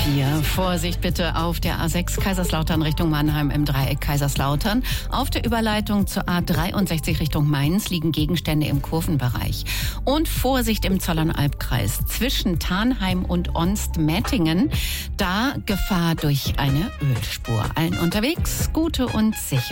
4. Vorsicht bitte auf der A6 Kaiserslautern Richtung Mannheim im Dreieck Kaiserslautern. Auf der Überleitung zur A63 Richtung Mainz liegen Gegenstände im Kurvenbereich. Und Vorsicht im Zollernalbkreis zwischen Tarnheim und Onst-Mettingen. Da Gefahr durch eine Ölspur. Allen unterwegs gute und sichere